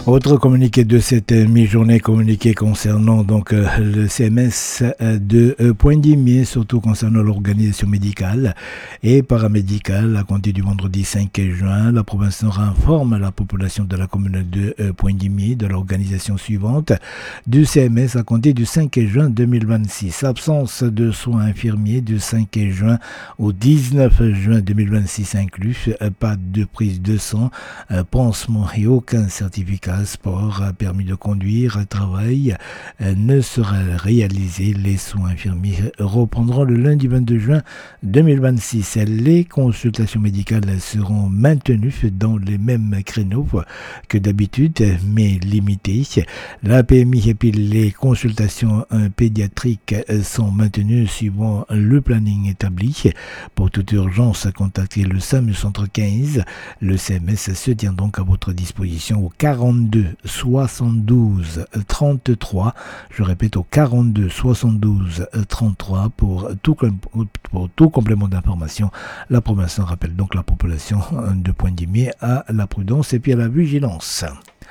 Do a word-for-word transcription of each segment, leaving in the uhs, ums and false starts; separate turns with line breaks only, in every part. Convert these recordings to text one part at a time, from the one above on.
Autre communiqué de cette mi-journée, communiqué concernant donc euh, le C M S euh, de euh, Pointe-Dimier, surtout concernant l'organisation médicale et paramédicale. À compter du vendredi cinq juin, la province Nord informe la population de la commune de euh, Pointe-Dimier de l'organisation suivante du C M S à compter du cinq juin deux mille vingt-six. Absence de soins infirmiers du cinq juin au dix-neuf juin deux mille vingt-six inclus. Euh, pas de prise de sang, euh, pansement et aucun certificat sport, permis de conduire, travail euh, ne sera réalisé. Les soins infirmiers reprendront le lundi vingt-deux juin deux mille vingt-six. Les consultations médicales seront maintenues dans les mêmes créneaux que d'habitude, mais limitées. La P M I et puis les consultations euh, pédiatriques euh, sont maintenues suivant le planning établi. Pour toute urgence, contactez le SAMU Centre quinze. Le C M S se tient donc à votre disposition au quarante-deux soixante-douze trente-trois. Je répète, au quarante-deux soixante-douze trente-trois pour tout, pour tout complément d'information. La province rappelle donc la population de Pointe-Dimier à la prudence et puis à la vigilance.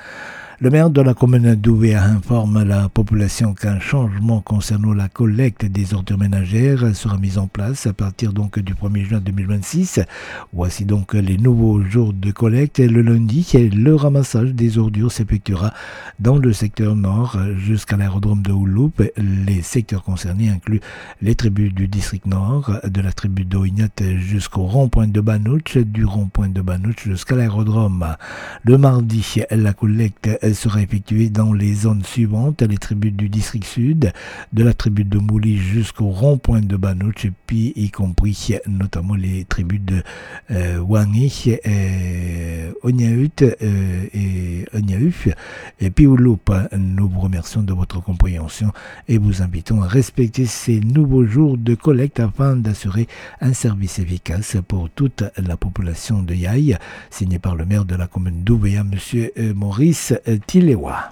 Le maire de la commune d'Ouvéa informe la population qu'un changement concernant la collecte des ordures ménagères sera mis en place à partir donc du premier juin deux mille vingt-six. Voici donc les nouveaux jours de collecte. Le lundi, le ramassage des ordures s'effectuera dans le secteur nord jusqu'à l'aérodrome de Ouloup. Les secteurs concernés incluent les tribus du district nord, de la tribu d'Oignat jusqu'au rond-point de Banouch, du rond-point de Banouch jusqu'à l'aérodrome. Le mardi, la collecte sera effectuée dans les zones suivantes: les tribus du district sud, de la tribu de Mouli jusqu'au rond-point de Banouch, et puis y compris notamment les tribus de euh, Wangi, euh, Ognaut euh, et Ognauf, et puis Ouloup. Nous vous remercions de votre compréhension et vous invitons à respecter ces nouveaux jours de collecte afin d'assurer un service efficace pour toute la population de Yaï. Signé par le maire de la commune d'Ouvéa, M. Maurice Tilewa.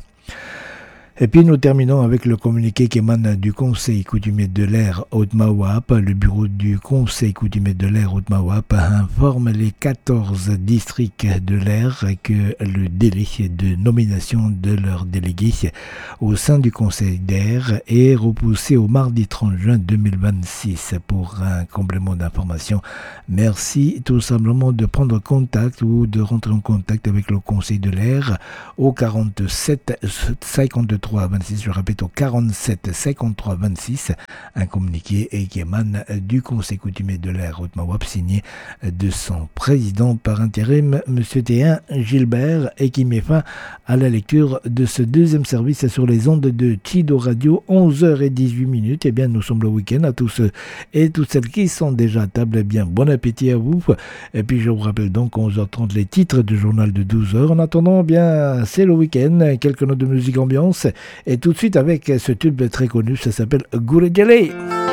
Et puis nous terminons avec le communiqué qui émane du Conseil coutumier de l'air Haute-Mawap. Le bureau du Conseil coutumier de l'air Haute-Mawap informe les quatorze districts de l'air que le délai de nomination de leurs délégués au sein du Conseil d'air est repoussé au mardi trente juin deux mille vingt-six. Pour un complément d'information, merci tout simplement de prendre contact ou de rentrer en contact avec le Conseil de l'air au quarante-sept cinquante-trois vingt-six, je répète, au quarante-sept cinquante-trois vingt-six, un communiqué qui émane du Conseil coutumier de l'air Haute-Mawap, signé de son président par intérim, M. Théen Gilbert, et qui met fin à la lecture de ce deuxième service sur les ondes de Chido Radio, onze heures dix-huit minutes. Eh bien, nous sommes le week-end. À tous ceux et toutes celles qui sont déjà à table, eh bien, bon appétit à vous. Et puis, je vous rappelle donc, onze heures trente, les titres du journal de douze heures. En attendant, eh bien, c'est le week-end. Quelques notes de musique ambiance. Et tout de suite avec ce tube très connu, ça s'appelle Gouredjale.